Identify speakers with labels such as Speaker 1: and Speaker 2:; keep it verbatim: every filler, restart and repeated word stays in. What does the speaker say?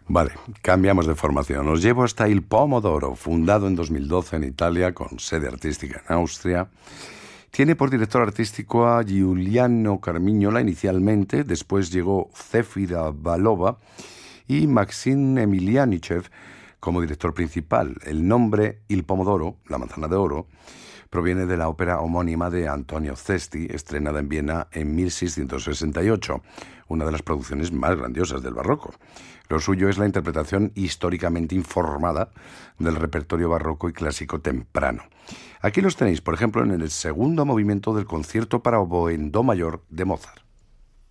Speaker 1: Vale, cambiamos de formación. Os llevo hasta Il Pomodoro, fundado en dos mil doce en Italia, con sede artística en Austria. Tiene por director artístico a Giuliano Carmignola inicialmente, después llegó Zefira Balova y Maxim Emilianichev como director principal. El nombre Il Pomodoro, la manzana de oro, proviene de la ópera homónima de Antonio Cesti, estrenada en Viena en mil seiscientos sesenta y ocho, una de las producciones más grandiosas del barroco. Lo suyo es la interpretación históricamente informada del repertorio barroco y clásico temprano. Aquí los tenéis, por ejemplo, en el segundo movimiento del concierto para oboe en do mayor de Mozart.